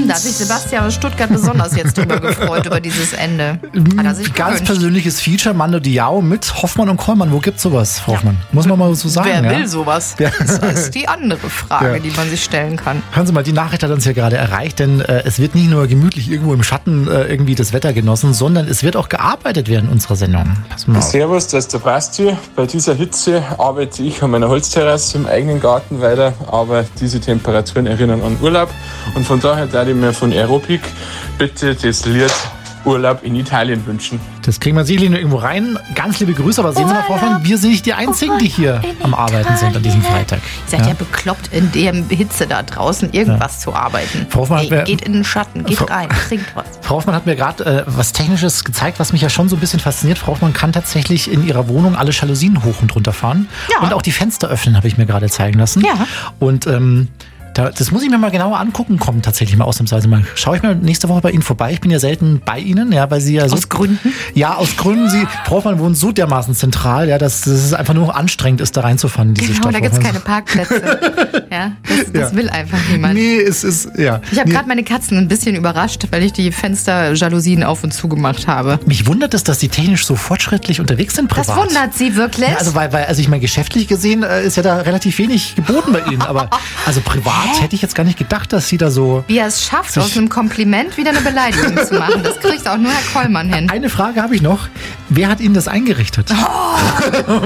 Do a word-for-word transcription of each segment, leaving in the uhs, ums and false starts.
da hat sich Sebastian aus Stuttgart besonders jetzt drüber gefreut, über dieses Ende. Hat er sich Ganz gewünscht. persönliches Feature, Mando Diao mit Hoffmann und Kollmann. Wo gibt's sowas, Frau Hoffmann? Muss man mal so sagen. Wer ja? will sowas? Ja. Das ist die andere Frage, Ja. die man sich stellen kann. Hören Sie mal, die Nachricht hat uns ja gerade erreicht, denn äh, es wird nicht nur gemütlich irgendwo im Schatten äh, irgendwie das Wetter genossen, sondern es wird auch gearbeitet während unserer Sendung. Pass mal auf. Servus, das ist der Basti. Bei dieser Hitze arbeite ich an meiner Holzterrasse im eigenen Garten weiter, aber diese Temperaturen erinnern an Urlaub und von daher würde ich mir von Aerobic bitte das Lied Urlaub in Italien wünschen. Das kriegen wir sicherlich nur irgendwo rein. Ganz liebe Grüße, aber sehen Sie mal, Frau Hoffmann, wir sind nicht die Einzigen, die hier am Arbeiten sind an diesem Freitag. Ihr seid ja, ja bekloppt, in der Hitze da draußen irgendwas ja. zu arbeiten. Frau Hoffmann, Ey, geht in den Schatten, geht Frau, rein, trinkt was. Frau Hoffmann hat mir gerade äh, was Technisches gezeigt, was mich ja schon so ein bisschen fasziniert. Frau Hoffmann kann tatsächlich in ihrer Wohnung alle Jalousien hoch und runter fahren. Ja. Und auch die Fenster öffnen, habe ich mir gerade zeigen lassen. Ja. Und ähm, Da, das muss ich mir mal genauer angucken, kommen tatsächlich mal ausnahmsweise mal. Schaue ich mal nächste Woche bei Ihnen vorbei. Ich bin ja selten bei Ihnen, ja, weil Sie ja so... Aus Gründen? Ja, aus Gründen. Sie, Frau Hoffmann wohnt so dermaßen zentral, ja, dass, dass es einfach nur anstrengend ist, da reinzufahren in diese genau, Stadt. Da gibt es keine Parkplätze. ja, das, das Ja. will einfach niemand. Nee, es ist, ja. Ich habe nee. gerade meine Katzen ein bisschen überrascht, weil ich die Fenster-Jalousien auf und zu gemacht habe. Mich wundert es, dass Sie technisch so fortschrittlich unterwegs sind privat. Das wundert Sie wirklich? Ja, also, weil, weil, also ich meine, geschäftlich gesehen äh, ist ja da relativ wenig geboten bei Ihnen, aber also privat Hä? hätte ich jetzt gar nicht gedacht, dass Sie da so... Wie er es schafft, aus einem Kompliment wieder eine Beleidigung zu machen. Das kriegt auch nur Herr Kollmann hin. Eine Frage habe ich noch. Wer hat Ihnen das eingerichtet? Oh.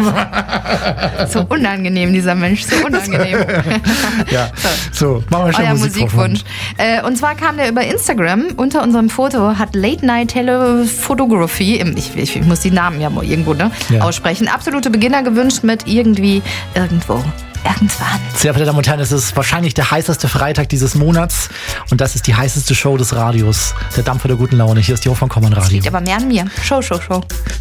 So unangenehm, dieser Mensch, so unangenehm. Ja, so, machen wir schon Euer Musik. Musikwunsch. Äh, und zwar kam der über Instagram. Unter unserem Foto hat Late Night Telephotography, ich, ich, ich muss die Namen ja mal irgendwo ne, Ja. aussprechen, absolute Beginner gewünscht mit irgendwie, irgendwo. Irgendwann. Sehr verehrte Damen und Herren, es ist wahrscheinlich der heißeste Freitag dieses Monats und das ist die heißeste Show des Radios. Der Dampfer der guten Laune. Hier ist die Hoffmann-Kollmann Radio. Liegt aber mehr an mir. Show, Show, Show.